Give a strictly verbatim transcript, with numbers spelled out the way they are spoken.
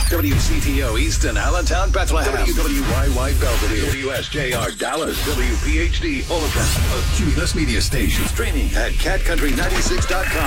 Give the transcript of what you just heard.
W C T O Easton, Allentown, Bethlehem. W W Y Y Belvedere. W S J R Dallas. W P H D Overcast. A Cumulus Media Station. Streaming at cat country ninety-six dot com.